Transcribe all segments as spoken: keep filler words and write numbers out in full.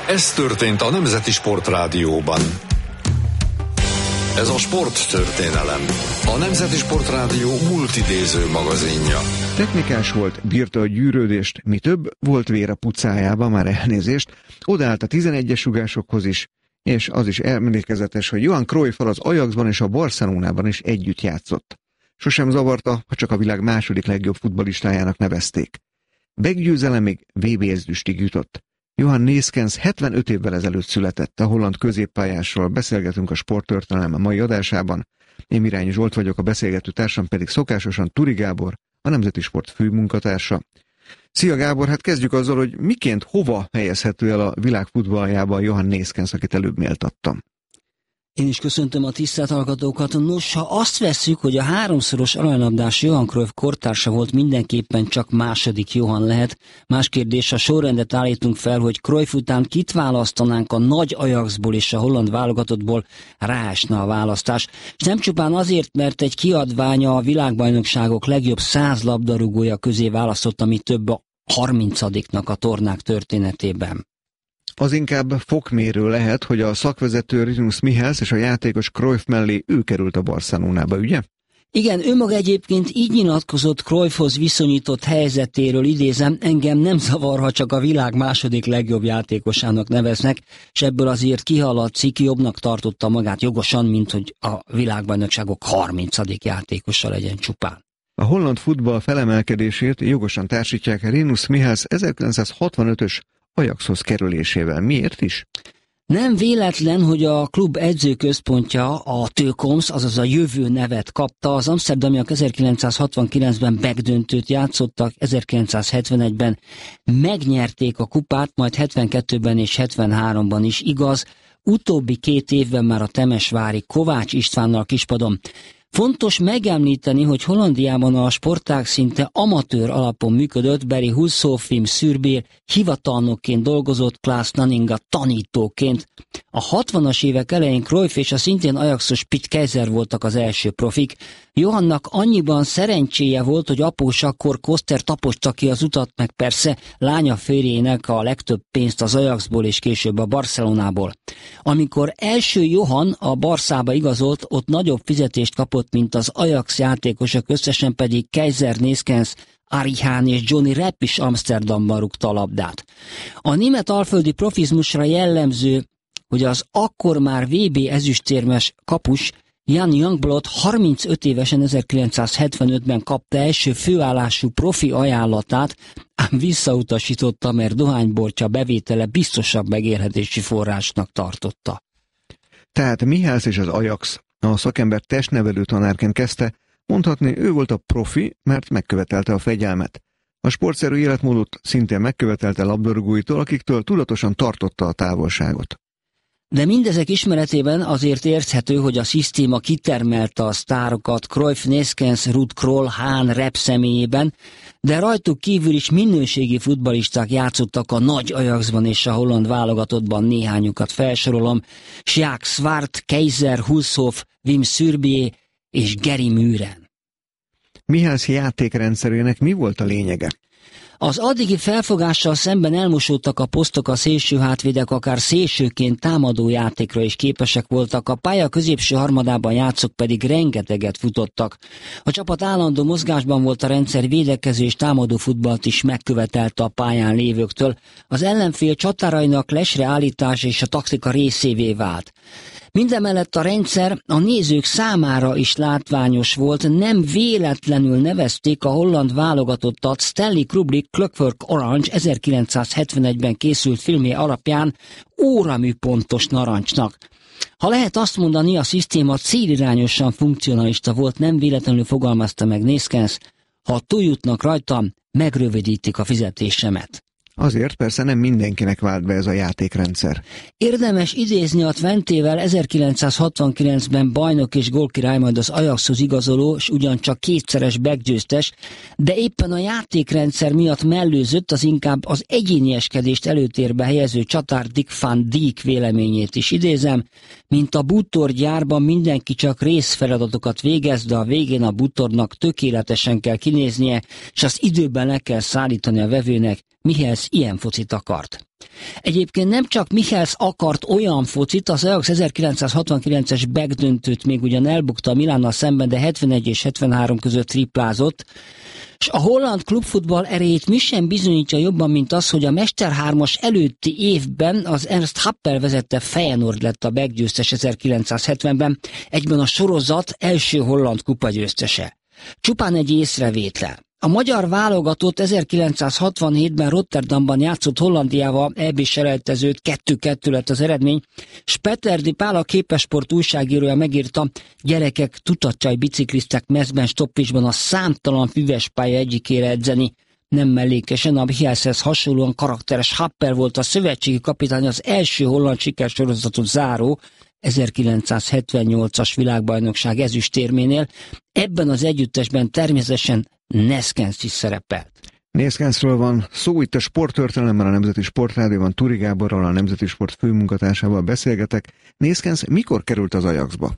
Ez történt a Nemzeti Sportrádióban. Ez a sporttörténelem. A Nemzeti Sportrádió multidéző magazinja. Technikás volt, bírta a gyűrődést, mi több, volt vér a pucájába, már elnézést, odaállt a tizenegyes rugásokhoz is, és az is emlékezetes, hogy Johan Cruyffal az Ajaxban és a Barcelonában is együtt játszott. Sosem zavarta, ha csak a világ második legjobb futballistájának nevezték. Meggyőzelemig vé bé ezüstig jutott. Johan Neeskens hetvenöt évvel ezelőtt született, a holland középpályásról beszélgetünk a sporttörténelem mai adásában. Én Mirányi Zsolt vagyok, a beszélgető társam pedig szokásosan Turi Gábor, a Nemzeti Sport főmunkatársa. Szia Gábor, hát kezdjük azzal, hogy miként, hova helyezhető el a világ futballjában Johan Neeskens, akit előbb méltattam. Én is köszöntöm a tisztelt hallgatókat. Nos, ha azt vesszük, hogy a háromszoros aranylabdás Johan Cruyff kortársa volt, mindenképpen csak második Johan lehet. Más kérdés, a sorrendet állítunk fel, hogy Cruyff után kit választanánk a nagy Ajaxból és a holland válogatottból, ráesne a választás. És nem csupán azért, mert egy kiadványa a világbajnokságok legjobb száz labdarúgója közé választott, ami több a harmincadiknak a tornák történetében. Az inkább fokmérő lehet, hogy a szakvezető Rinus Michels és a játékos Cruyff mellé ő került a Barcelonába, ugye? Igen, ő maga egyébként így nyilatkozott Cruyffhoz viszonyított helyzetéről, idézem, engem nem zavar, ha csak a világ második legjobb játékosának neveznek, és ebből azért kihaladszik, jobbnak tartotta magát jogosan, mint hogy a világbajnokságok harmincadik játékosa legyen csupán. A holland futball felemelkedését jogosan társítják Rinus Michels ezerkilencszázhatvanötös Ajaxhoz kerülésével. Miért is? Nem véletlen, hogy a klub edzőközpontja, a Toekomst, azaz a jövő nevet kapta. Az amszterdamiak ezerkilencszázhatvankilencben megdöntőt játszottak, ezerkilencszázhetvenegyben megnyerték a kupát, majd hetvenkettőben és hetvenháromban is, igaz. Utóbbi két évben már a temesvári Kovács Istvánnal kispadon. Fontos megemlíteni, hogy Hollandiában a sportág szinte amatőr alapon működött, Barry Hulshoff, Wim Suurbier hivatalnokként dolgozott, Klaas Nanninga tanítóként. A hatvanas évek elején Cruyff és a szintén Ajaxos Piet Keizer voltak az első profik. Johannak annyiban szerencséje volt, hogy apósa akkor Koster taposta ki az utat, meg persze lánya férjének a legtöbb pénzt az Ajaxból és később a Barcelonából. Amikor első Johan a Barszába igazolt, ott nagyobb fizetést kapott, mint az Ajax játékosok, összesen pedig Keizer, Neeskens, Arie Haan és Johnny Rapp is Amsterdamban rúgta a labdát. A német alföldi profizmusra jellemző, hogy az akkor már vé bé ezüstérmes kapus Jan Youngblood harmincöt évesen ezerkilencszázhetvenötben kapta első főállású profi ajánlatát, ám visszautasította, mert dohányboltja bevétele biztosabb megélhetési forrásnak tartotta. Tehát Michels és az Ajax. A szakember testnevelő tanárként kezdte, mondhatni ő volt a profi, mert megkövetelte a fegyelmet. A sportszerű életmódot szintén megkövetelte labdarúgóitól, akiktől tudatosan tartotta a távolságot. De mindezek ismeretében azért érthető, hogy a szisztéma kitermelte a sztárokat Cruyff, Neeskens, Ruud Krol, Haan, Rapp személyében, de rajtuk kívül is minőségi futballisták játszottak a nagy Ajaxban és a holland válogatottban, néhányukat felsorolom: Sjaak Zwart, Keizer, Hulshoff, Wim Suurbier és Gary Muren. Michels játékrendszerének mi volt a lényege? Az addigi felfogással szemben elmosódtak a posztok, a szélső hátvédek akár szélsőként támadó játékra is képesek voltak, a pálya középső harmadában játszók pedig rengeteget futottak. A csapat állandó mozgásban volt, a rendszer védekező és támadó futballt is megkövetelte a pályán lévőktől. Az ellenfél csatárainak lesre állítása és a taktika részévé vált. Mindemellett a rendszer a nézők számára is látványos volt, nem véletlenül nevezték a holland válogatottat Stanley Kubrick Clockwork Orange ezerkilencszázhetvenegyben készült filmje alapján óramű pontos narancsnak. Ha lehet azt mondani, a szisztéma célirányosan funkcionalista volt, nem véletlenül fogalmazta meg Neeskens: ha túljutnak rajtam, megrövidítik a fizetésemet. Azért persze nem mindenkinek vált be ez a játékrendszer. Érdemes idézni a Twentével ezerkilencszázhatvankilencben bajnok és gólkirály, majd az Ajaxhoz igazoló, és ugyancsak kétszeres backgyőztes, de éppen a játékrendszer miatt mellőzött, az inkább az egyénieskedést előtérbe helyező csatár Dick van Dijk véleményét is idézem: mint a bútorgyárban mindenki csak részfeladatokat végez, de a végén a bútornak tökéletesen kell kinéznie, és az időben le kell szállítani a vevőnek. Michels ilyen focit akart. Egyébként nem csak Michels akart olyan focit, az Ajax ezerkilencszázhatvankilences begdöntőt még ugyan elbukta a Milánnal szemben, de hetvenegy és hetvenhárom között triplázott, és a holland klubfutball erejét mi sem bizonyítja jobban, mint az, hogy a Mester hármas előtti évben az Ernst Happel vezette Feyenoord lett a beggyőztes ezerkilencszázhetvenben, egyben a sorozat első holland kupagyőztese. Csupán egy észrevétel. A magyar válogatott ezerkilencszázhatvanhétben Rotterdamban játszott Hollandiával é bé selejtezőt, kettő-kettő lett az eredmény, és Peterdi Pál, a Képesport újságírója megírta, gyerekek, tutatcsaj bicikliztek mezben, stoppisban a számtalan füves pálya egyikére edzeni. Nem mellékesen, a Michelshez hasonlóan karakteres Happel volt a szövetségi kapitány az első holland sikersorozatot záró ezerkilencszázhetvennyolcas világbajnokság ezüstérménél. Ebben az együttesben természetesen Neeskens is szerepelt. Neeskensről van szó itt a Sporttörténelemben, a Nemzeti Sportrádióban. Túri Gáborral, a Nemzeti Sport főmunkatársával beszélgetek. Neeskens mikor került az Ajaxba?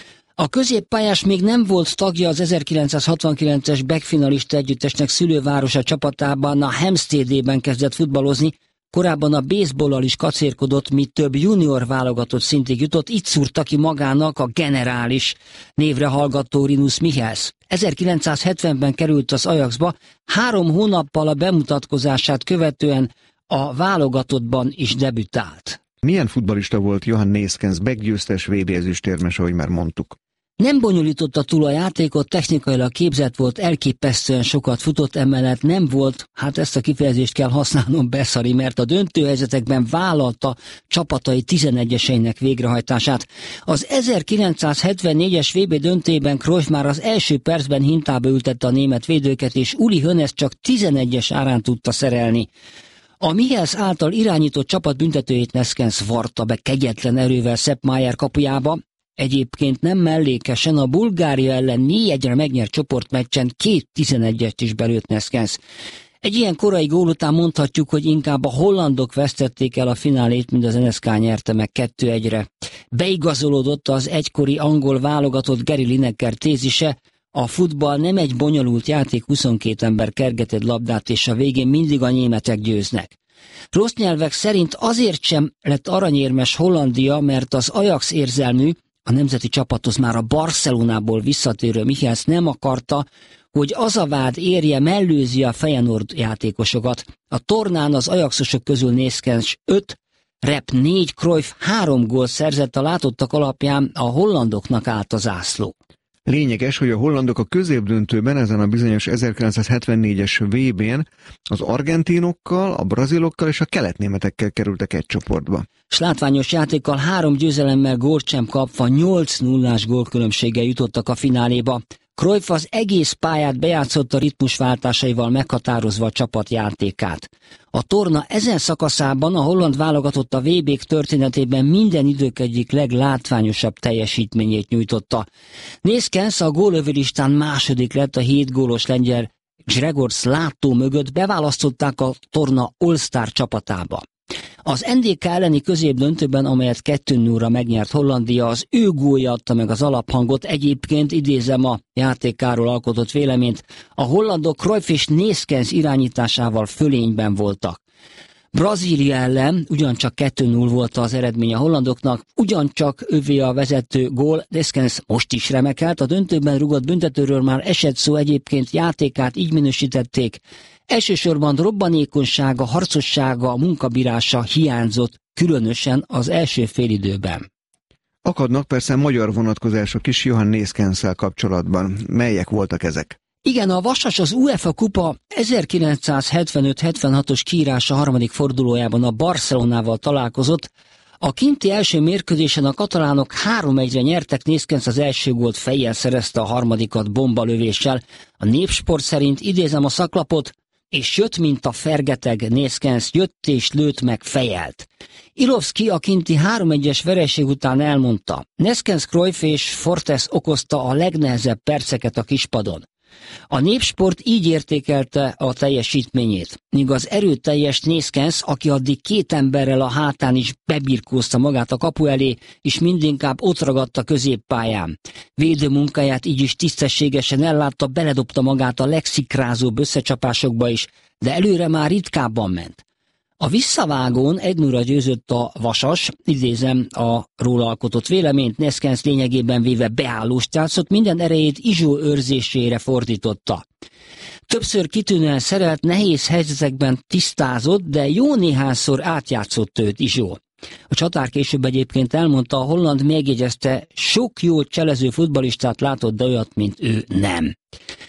A középpályás még nem volt tagja az ezerkilencszázhatvankilences backfinalista együttesnek szülővárosa csapatában, a Hampsteadében kezdett futballozni, korábban a baseballal is kacérkodott, míg több junior válogatott szintig jutott, itt szúrta ki magának a generális névre hallgató Rinus Michels. ezerkilencszázhetvenben került az Ajaxba, három hónappal a bemutatkozását követően a válogatottban is debütált. Milyen futballista volt Johan Neeskens, beggyőztes, vé bé ezüstérmes, ahogy már mondtuk? Nem bonyolította túl a játékot, technikailag képzett volt, elképesztően sokat futott, emellett nem volt, hát ezt a kifejezést kell használnom, beszari, mert a döntőhelyzetekben vállalta csapatai tizenegyeseinek végrehajtását. Az ezerkilencszázhetvennégyes vé bé döntőben Cruyff már az első percben hintába ültette a német védőket, és Uli Hoeneß csak tizenegyes árán tudta szerelni. A Michels által irányított csapat büntetőjét Neeskens varta be kegyetlen erővel Sepp Maier kapujába. Egyébként nem mellékesen a Bulgária ellen négy egyre megnyert csoportmeccsen két tizenegyest is belőtt Neeskens. Egy ilyen korai gól után mondhatjuk, hogy inkább a hollandok vesztették el a finálét, mint az en es ká nyerte meg kettő egyre. Beigazolódott az egykori angol válogatott Gary Lineker tézise, a futball nem egy bonyolult játék, huszonkét ember kerget egy labdát, és a végén mindig a németek győznek. Rossz nyelvek szerint azért sem lett aranyérmes Hollandia, mert az Ajax érzelmű, a nemzeti csapathoz már a Barcelonából visszatérő Michels nem akarta, hogy az a vád érje, mellőzi a Feyenoord játékosokat. A tornán az Ajaxosok közül Neeskens öt, Rep négy, Cruyff három gól szerzett, a látottak alapján a hollandoknak állt a zászló. Lényeges, hogy a hollandok a középdöntőben, ezen a bizonyos ezerkilencszázhetvennégyes vé bén az argentinokkal, a brazilokkal és a keletnémetekkel kerültek egy csoportba. S látványos játékkal három győzelemmel gólt sem kapva nyolc nullás gólkülönbséggel jutottak a fináléba. Cruyff az egész pályát bejátszotta ritmusváltásaival, meghatározva a csapat játékát. A torna ezen szakaszában a holland válogatott a vé bék történetében minden idők egyik leglátványosabb teljesítményét nyújtotta. Neeskens a gólövőlistán második lett, a hét gólos lengyel Grzegorz Szlátó mögött, beválasztották a torna All-Star csapatába. Az en dé ká elleni középdöntőben, amelyet kettő nullra megnyert Hollandia, az ő gólja adta meg az alaphangot. Egyébként idézem a játékáról alkotott véleményt, a hollandok Cruyff és Neeskens irányításával fölényben voltak. Brazília ellen ugyancsak kettő null volt az eredmény a hollandoknak, ugyancsak övé a vezető gól, Neeskens most is remekelt, a döntőben rugott büntetőről már esett szó, egyébként játékát így minősítették. Elsősorban robbanékonysága, harcossága, a munkabírása hiányzott, különösen az első félidőben. Akadnak persze magyar vonatkozások is Johan Neeskenssel kapcsolatban. Melyek voltak ezek? Igen, a Vasas az UEFA kupa ezerkilencszázhetvenöt hetvenhatos kiírása harmadik fordulójában a Barcelonával találkozott. A kinti első mérkőzésen a katalánok három egyre nyertek, Neeskens az első gólt fejjel szerezte, a harmadikat bombalövéssel. A Népsport szerint, idézem a szaklapot, és jött, mint a fergeteg, Neeskens jött és lőtt meg fejelt. Ilovszki a kinti három egyes vereség után elmondta, Neeskens, Cruyff és Fortes okozta a legnehezebb perceket a kispadon. A Népsport így értékelte a teljesítményét, míg az erőteljes Neeskens, aki addig két emberrel a hátán is bebirkózta magát a kapu elé, és mindinkább ott ragadt a középpályán. Védő munkáját így is tisztességesen ellátta, beledobta magát a legszikrázóbb összecsapásokba is, de előre már ritkábban ment. A visszavágón egy nulla győzött a Vasas, idézem a róla alkotott véleményt, Neeskens lényegében véve beállóst játszott, minden erejét Izsó őrzésére fordította. Többször kitűnően szerelt, nehéz helyzetekben tisztázott, de jó néhányszor átjátszott őt Izsó. A csatár később egyébként elmondta, a holland megjegyezte, sok jó cselező futballistát látott, de olyat, mint ő nem.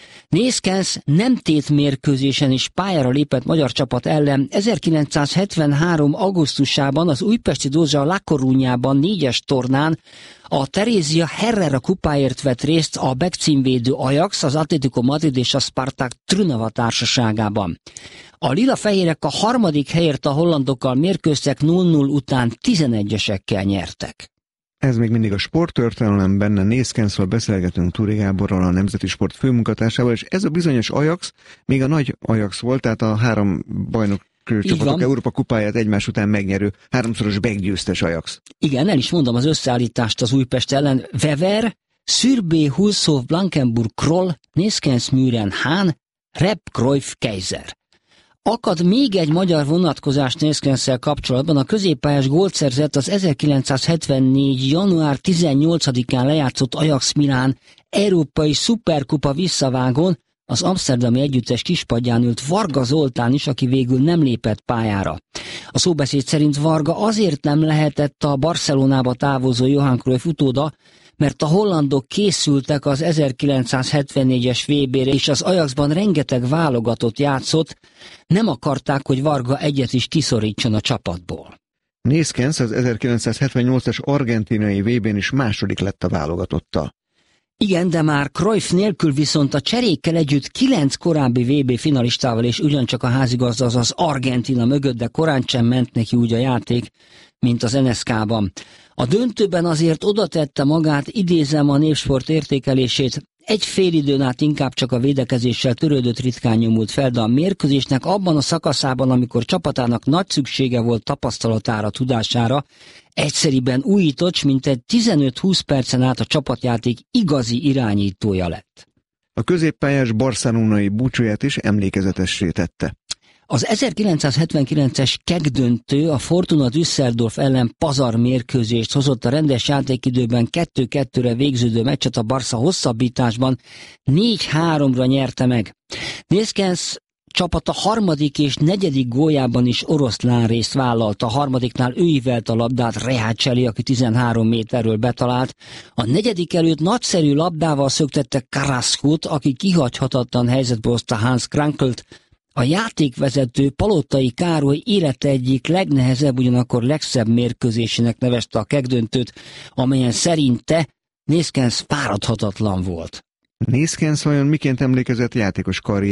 Neeskens nem tétmérkőzésen is pályára lépett magyar csapat ellen. ezerkilencszázhetvenhárom. augusztusában az újpesti Dózsa La Coruñában négyes tornán a Terézia Herrera kupáért vett részt a megcímvédő Ajax, az Atlético Madrid és a Spartak Trnava társaságában. A lila-fehérek a harmadik helyért a hollandokkal mérkőztek, nulla nulla után tizenegyesekkel nyertek. Ez még mindig a sporttörténelem, benne Neeskensről beszélgetünk Túri Gáborral, a Nemzeti Sport főmunkatársával, és ez a bizonyos Ajax még a nagy Ajax volt, tehát a három bajnok csapatok Európa kupáját egymás után megnyerő, háromszoros meggyőztes Ajax. Igen, el is mondom az összeállítást az Újpest ellen. Wever, Sürbé, Hulshoff, Blankenburg, Kroll, Neeskens, Mühren, Hahn, Repp, Cruyff, Kaiser. Akad még egy magyar vonatkozás Neeskenssel kapcsolatban, a középpályás gólt szerzett az ezerkilencszázhetvennégy. január tizennyolcadikán lejátszott Ajax Milán európai szuperkupa visszavágón, az amszterdami együttes kispadján ült Varga Zoltán is, aki végül nem lépett pályára. A szóbeszéd szerint Varga azért nem lehetett a Barcelonába távozó Johan Cruyff utóda, mert a hollandok készültek az ezerkilencszázhetvennégyes vé bére, és az Ajaxban rengeteg válogatott játszott, nem akarták, hogy Varga egyet is kiszorítson a csapatból. Neeskens az ezerkilencszázhetvennyolcas argentinai vé bén is második lett a válogatottal. Igen, de már Cruyff nélkül, viszont a cserékkel együtt kilenc korábbi vé bé finalistával és ugyancsak a házigazda, az Argentina mögött, de korán sem ment neki úgy a játék, mint az en es ká-ban. A döntőben azért oda tette magát, idézem a Népsport értékelését, egy fél időn át inkább csak a védekezéssel törődött, ritkán nyomult fel, de a mérkőzésnek abban a szakaszában, amikor csapatának nagy szüksége volt tapasztalatára, tudására, egyszeriben újított, mint egy tizenöt-húsz percen át a csapatjáték igazi irányítója lett. A középpályás barcelonai búcsúját is emlékezetessé tette. Az ezerkilencszázhetvenkilences kegdöntő a Fortuna Düsseldorf ellen pazar mérkőzést hozott, a rendes játékidőben kettő kettőre végződő meccset a Barca hosszabbításban négy háromra nyerte meg. Neeskens csapata harmadik és negyedik góljában is oroszlán részt vállalt. A harmadiknál ő ívelt a labdát Rehácseli, aki tizenhárom méterről betalált. A negyedik előtt nagyszerű labdával szöktette Carrascót, aki kihagyhatatlan helyzetbe hozta Hans Krankelt. A játékvezető Palottai Károly élete egyik legnehezebb, ugyanakkor legszebb mérkőzésének nevezte a kegdöntőt, amelyen szerinte Neeskens fáradhatatlan volt. Neeskens vajon miként emlékezett játékos karrier